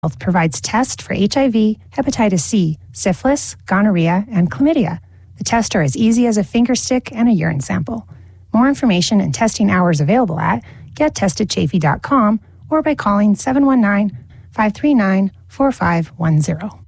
Health provides tests for HIV, hepatitis C, syphilis, gonorrhea, and chlamydia. The tests are as easy as a finger stick and a urine sample. More information and testing hours available at gettestedchafee.com or by calling 719-539-4510.